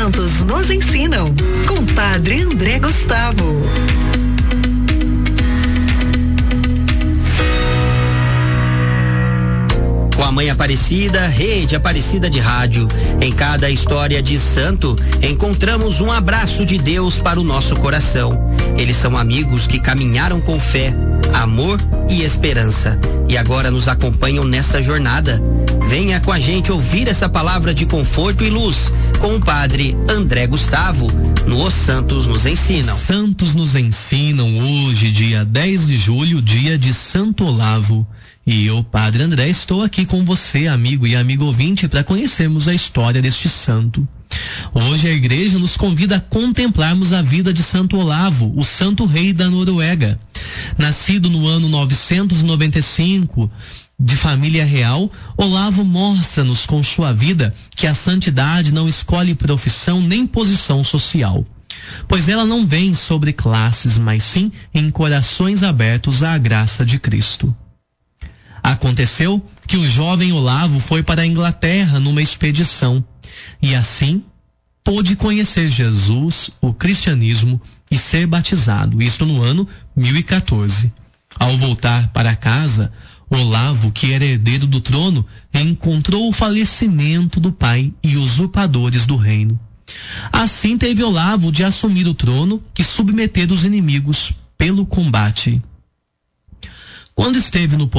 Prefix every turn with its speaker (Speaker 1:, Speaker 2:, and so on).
Speaker 1: Santos nos ensinam, com Padre André Gustavo.
Speaker 2: Com a Mãe Aparecida, Rede Aparecida de Rádio. Em cada história de santo, encontramos um abraço de Deus para o nosso coração. Eles são amigos que caminharam com fé, amor e esperança. E agora nos acompanham nessa jornada. Venha com a gente ouvir essa palavra de conforto e luz com o Padre André Gustavo, no Os Santos nos Ensinam.
Speaker 3: Santos nos ensinam hoje, dia 10 de julho, dia de Santo Olavo. E eu, Padre André, estou aqui com você, amigo e amigo ouvinte, para conhecermos a história deste santo. Hoje a igreja nos convida a contemplarmos a vida de Santo Olavo, o santo rei da Noruega. Nascido no ano 995, de família real, Olavo mostra-nos com sua vida que a santidade não escolhe profissão nem posição social, pois ela não vem sobre classes, mas sim em corações abertos à graça de Cristo. Aconteceu que o jovem Olavo foi para a Inglaterra numa expedição e assim pôde conhecer Jesus, o cristianismo e ser batizado, isto no ano 1014. Ao voltar para casa, Olavo, que era herdeiro do trono, encontrou o falecimento do pai e usurpadores do reino. Assim teve Olavo de assumir o trono e submeter os inimigos pelo combate. Quando esteve no